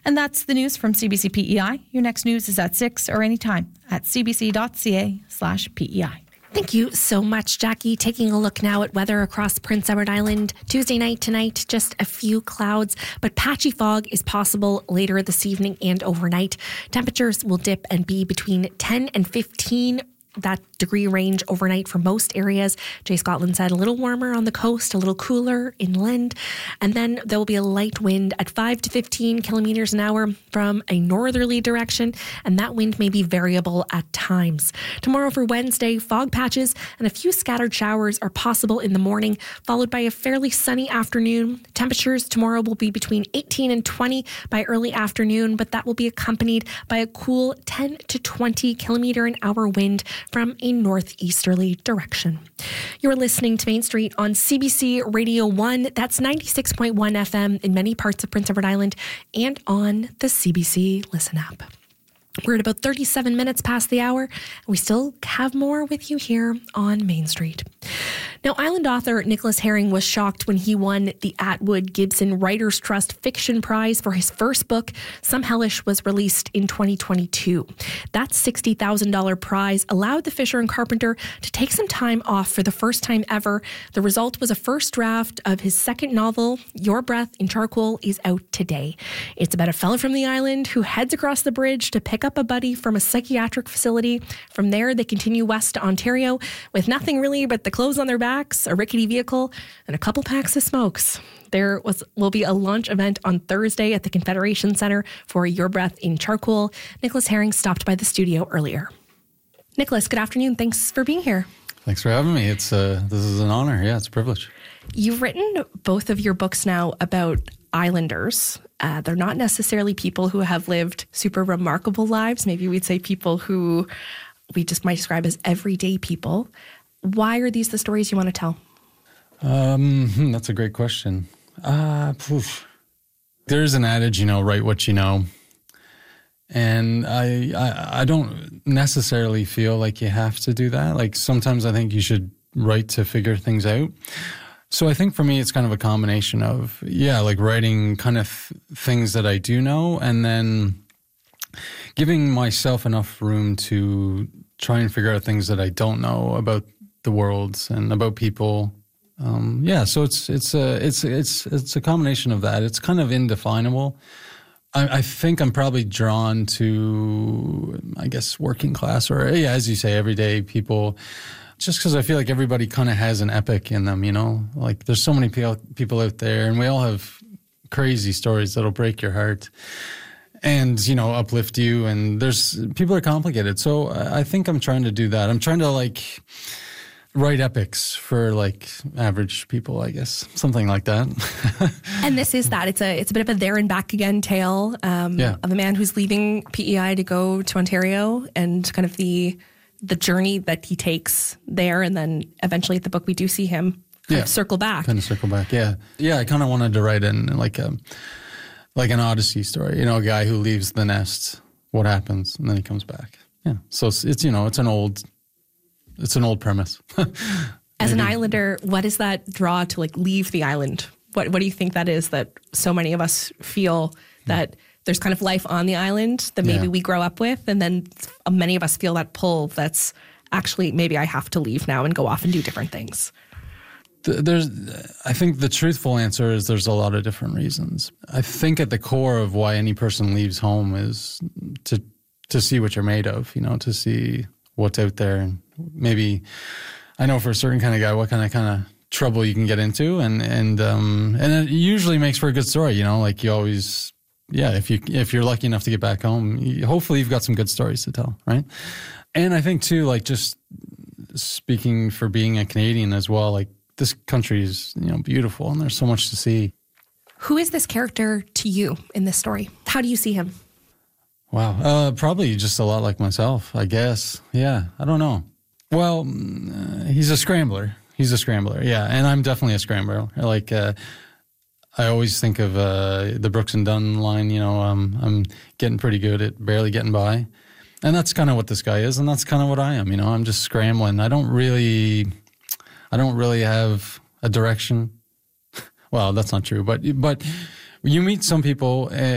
And that's the news from CBC PEI. Your next news is at 6 or anytime at cbc.ca/PEI. Thank you so much, Jackie. Taking a look now at weather across Prince Edward Island. Tuesday night tonight, just a few clouds, but patchy fog is possible later this evening and overnight. Temperatures will dip and be between 10 and 15 that degree range overnight for most areas. Jay Scotland said a little warmer on the coast, a little cooler inland. And then there will be a light wind at 5 to 15 kilometers an hour from a northerly direction. And that wind may be variable at times. Tomorrow for Wednesday, fog patches and a few scattered showers are possible in the morning, followed by a fairly sunny afternoon. Temperatures tomorrow will be between 18 and 20 by early afternoon, but that will be accompanied by a cool 10 to 20 kilometer an hour wind from a northeasterly direction. You're listening to Main Street on CBC Radio 1. That's 96.1 FM in many parts of Prince Edward Island and on the CBC Listen app. We're at about 37 minutes past the hour, and we still have more with you here on Main Street. Now, Island author Nicholas Herring was shocked when he won the Atwood Gibson Writers Trust Fiction Prize for his first book. Some Hellish was released in 2022. That $60,000 prize allowed the Fisher and Carpenter to take some time off for the first time ever. The result was a first draft of his second novel, Your Breath in Charcoal, is out today. It's about a fellow from the island who heads across the bridge to pick up a buddy from a psychiatric facility. From there, they continue west to Ontario with nothing really but the clothes on their backs, a rickety vehicle, and a couple packs of smokes. There will be a launch event on Thursday at the Confederation Centre for Your Breath in Charcoal. Nicholas Herring stopped by the studio earlier. Nicholas, good afternoon. Thanks for being here. Thanks for having me. This is an honor. Yeah, it's a privilege. You've written both of your books now about islanders. They're not necessarily people who have lived super remarkable lives. Maybe we'd say people who we just might describe as everyday people. Why are these the stories you want to tell? That's a great question. There's an adage, write what you know. And I don't necessarily feel like you have to do that. Like sometimes I think you should write to figure things out. So I think for me, it's kind of a combination of, like writing kind of things that I do know and then giving myself enough room to try and figure out things that I don't know about the world and about people. So it's a combination of that. It's kind of indefinable. I think I'm probably drawn to, I guess, working class or, as you say, everyday people, just because I feel like everybody kind of has an epic in them, Like there's so many people out there and we all have crazy stories that'll break your heart and, uplift you. And people are complicated. So I think I'm trying to do that. I'm trying to write epics for average people, I guess, something like that. And this is that. It's a bit of a there and back again tale of a man who's leaving PEI to go to Ontario and kind of the journey that he takes there. And then eventually at the book, we do see him circle back. Kind of circle back. Yeah. Yeah. I kind of wanted to write in like an Odyssey story, a guy who leaves the nest, what happens, and then he comes back. Yeah. So it's it's an old premise. As an islander, what is that draw to leave the island? What do you think that is that so many of us feel that there's kind of life on the island that maybe we grow up with, and then many of us feel that pull that's actually maybe I have to leave now and go off and do different things? I think the truthful answer is there's a lot of different reasons. I think at the core of why any person leaves home is to see what you're made of, to see what's out there. And maybe, I know for a certain kind of guy, what kind of trouble you can get into. And it usually makes for a good story, like you always, if you're lucky enough to get back home, hopefully you've got some good stories to tell, right? And I think too, just speaking for being a Canadian as well, this country is, beautiful and there's so much to see. Who is this character to you in this story? How do you see him? Wow. Probably just a lot like myself, I guess. Yeah. I don't know. Well, he's a scrambler. Yeah. And I'm definitely a scrambler. I always think of the Brooks and Dunn line, I'm getting pretty good at barely getting by. And that's kind of what this guy is. And that's kind of what I am. I'm just scrambling. I don't really have a direction. Well, that's not true. But you meet some people